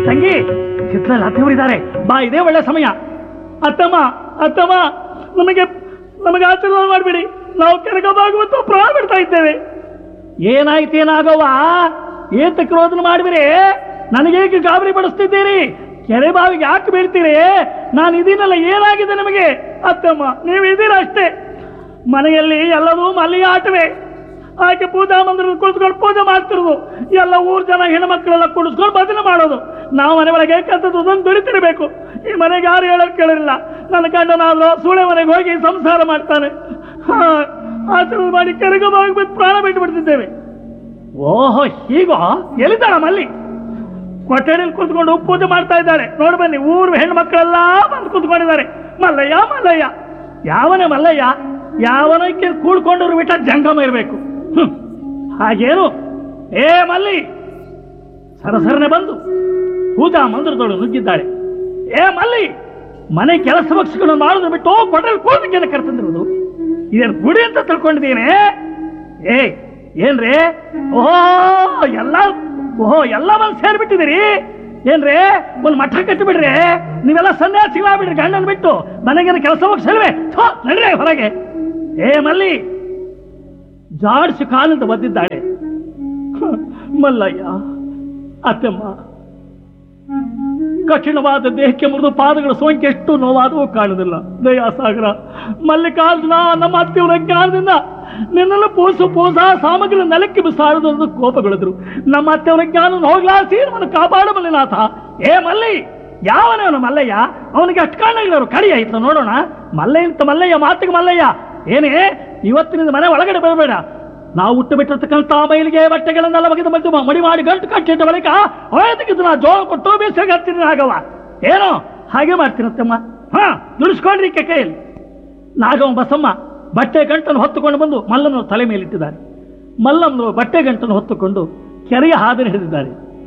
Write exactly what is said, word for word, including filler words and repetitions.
ತಂಗಿ ಚಿತ್ರದಲ್ಲಿ ಅತ್ತೆಯವರಿದ್ದಾರೆ, ಬಾ ಇದೇ ಒಳ್ಳೆ ಸಮಯ. ಅತ್ತಮ್ಮ ಅತ್ತಮ್ಮ ನಮಗೆ ನಮಗೆ ಆಶೀರ್ವಾದ ಮಾಡಿಬಿಡಿ, ನಾವು ಕೆಳಗ ಭಾಗವತ್ತು ಪ್ರಾಣ ಬಿಡ್ತಾ ಇದ್ದೇವೆ. ಏನಾಯ್ತೇನಾಗವ್ವ, ಏನ್ ತಕ್ರೋದನ್ನ ಮಾಡಿಬಿರಿ, ನನಗೇಕೆ ಗಾಬರಿ ಪಡಿಸ್ತಿದ್ದೀರಿ? ಕೆರೆ ಬಾವಿಗೆ ಯಾಕೆ ಬೀಳ್ತೀರಿ? ನಾನು ಇದೀನಲ್ಲ, ಏನಾಗಿದೆ ನಿಮಗೆ? ಅತ್ತಮ್ಮ ನೀವು ಇದೀರ ಅಷ್ಟೇ. ಮನೆಯಲ್ಲಿ ಎಲ್ಲವೂ ಮಲ್ಲಿಗೆ ಆಟವೇ. ಆಕೆ ಪೂಜಾ ಮಂದಿರದ ಕುಳಿತುಕೊಂಡು ಪೂಜೆ ಮಾಡ್ತಿರೋದು, ಎಲ್ಲ ಊರ್ ಜನ ಹೆಣ್ಮಕ್ಳೆಲ್ಲ ಕುಡಿಸ್ಕೊಂಡು ಭಜನೆ ಮಾಡೋದು. ನಾವು ಮನೆ ಒಳಗೆ ಕತ್ತದನ್ನು ದುಡಿತಿರಬೇಕು. ಈ ಮನೆಗೆ ಯಾರು ಹೇಳಕ್ ಕೇಳಿರಲಿಲ್ಲ. ನನ್ನ ಗಂಡನಾದ್ರೂ ಸೂಳೆ ಮನೆಗೆ ಹೋಗಿ ಸಂಸಾರ ಮಾಡ್ತಾನೆ. ಆಶೀರ್ವಾದ ಮಾಡಿ ಕೆರೆಗೋಗ್ಬಿಟ್ಟು ಪ್ರಾಣ ಬಿಟ್ಟು ಬಿಡ್ತಿದ್ದೇವೆ. ಓಹೋ ಹೀಗೋ, ಎಲ್ಲಿದ್ದಾಳ ಮಲ್ಲಿ? ಕೊಠಡಿಯಲ್ಲಿ ಕೂತ್ಕೊಂಡು ಪೂಜೆ ಮಾಡ್ತಾ ಇದ್ದಾಳೆ. ನೋಡಿ ಬನ್ನಿ, ಊರು ಹೆಣ್ಮಕ್ಳೆಲ್ಲ ಬಂದು ಕೂತ್ಕೊಂಡಿದ್ದಾರೆ. ಮಲ್ಲಯ್ಯ ಮಲ್ಲಯ್ಯ, ಯಾವನೇ ಮಲ್ಲಯ್ಯ? ಯಾವನಕ್ಕೆ ಕೂಡ್ಕೊಂಡವ್ರು ಬಿಟ್ಟ ಜಂಗಮ ಇರಬೇಕು. ಹಾಗೇನು? ಏ ಮಲ್ಲಿ ಸರಸರನೆ ಬಂದು ಪೂಜಾ ಮಂದಿರದೊಳು ನುಗ್ಗಿದ್ದಾಳೆ. ಏ ಮಲ್ಲಿ, ಮನೆ ಕೆಲಸ ಪಕ್ಷಗಳನ್ನು ಮಾಡೋದು ಬಿಟ್ಟು ಕೊಠಡಿ ಕೂದಕ್ಕೆ ಕರ್ತಂದಿರೋದು ಇದೇನು ಗುಡಿ ಅಂತ ತಿಳ್ಕೊಂಡಿದ್ದೀನಿ? ಏ ಏನ್ರಿ? ಓಹೋ ಎಲ್ಲ ಓಹೋ ಎಲ್ಲ ಬಂದು ಸೇರ್ಬಿಟ್ಟಿದ್ದೀರಿ ಏನ್ರಿ? ಒಂದು ಮಠ ಕಟ್ಟಿಬಿಡ್ರಿ, ನೀವೆಲ್ಲ ಸನ್ಯಾಸಿಗಳಾಗ್ಬಿಡ್ರಿ. ಗಂಡನ ಬಿಟ್ಟು ಮನೆಗೇನು ಕೆಲಸ ಪಕ್ಷಲ್ವೇ? ನಡ್ರಿ ಹೊರಗೆ. ಏ ಮಲ್ಲಿ ಜಾಡ್ಸಿ ಕಾಲಿಂದ ಒದ್ದಿದ್ದಾಳೆ. ಮಲ್ಲಯ್ಯ, ಅತ್ತೆಮ್ಮ, ಕಠಿಣವಾದ ದೇಹಕ್ಕೆ ಮೃದು ಪಾದಗಳ ಸೋಂಕೆ ಎಷ್ಟು ನೋವಾದವೂ ಕಾಣುವುದಿಲ್ಲ. ದಯಾಸಾಗರ ಮಲ್ಲಿಕಾರ್ಜುನ, ನಮ್ಮ ಅತ್ತೆಯವರ ಜ್ಞಾನದಿಂದ ನಿನ್ನೆಲ್ಲ ಪೂಸು ಪೂಸಾ ಸಾಮಗ್ರಿ ನೆಲಕ್ಕೆ ಬಿಸಾಡುವುದು ಕೋಪಗಳಿದ್ರು. ನಮ್ಮ ಅತ್ತೆಯವರ ಜ್ಞಾನ ಹೋಗ್ಲಾಸಿ ನಮ್ಮನ್ನು ಕಾಪಾಡಬಲ್ಲಿನಾಥ. ಏ ಮಲ್ಲಿ, ಯಾವನೇವನು ಮಲ್ಲಯ್ಯ? ಅವನಿಗೆ ಅಷ್ಟು ಕಾರಣಗಳವರು ಕಡಿ ಆಯ್ತು ನೋಡೋಣ. ಮಲ್ಲಯ್ಯ ಅಂತ ಮಲ್ಲಯ್ಯ, ಮಾತಿಗೆ ಮಲ್ಲಯ್ಯ ಏನೇ? ಇವತ್ತಿನಿಂದ ಮನೆ ಒಳಗಡೆ ಬರಬೇಡ. ನಾವು ಹುಟ್ಟು ಬಿಟ್ಟಿರ್ತಕ್ಕಂಥ ಮೈಲಿಗೆ ಬಟ್ಟೆಗಳನ್ನೆಲ್ಲ ಬಗೆದು ಮದ್ದು ಮಡಿ ಮಾಡಿ ಗಂಟು ಕಟ್ಟಿಟ್ಟ ಬಳಿಕ ಅವತ್ತಿದ್ದು ನಾ ಜೋಳ ಕೊಟ್ಟು ಬೇಸಿಗೆ ಹತ್ತೀನಿ ಆಗವ. ಏನೋ ಹಾಗೆ ಮಾಡ್ತೀನತ್ತಮ್ಮ. ಹಾ, ದುಡಿಸ್ಕೊಂಡ್ರಿ ಕೈಯಲ್ಲಿ. ನಾಗವ ಬಸಮ್ಮ ಬಟ್ಟೆ ಗಂಟನ್ನು ಹೊತ್ತುಕೊಂಡು ಬಂದು ಮಲ್ಲನ ತಲೆ ಮೇಲಿಟ್ಟಿದ್ದಾರೆ. ಮಲ್ಲಮ್ಮನವರು ಬಟ್ಟೆ ಗಂಟನ್ನು ಹೊತ್ತುಕೊಂಡು ಕೆರೆಯ ಹಾದಿನ ಹಿಡಿದಿದ್ದಾರೆ.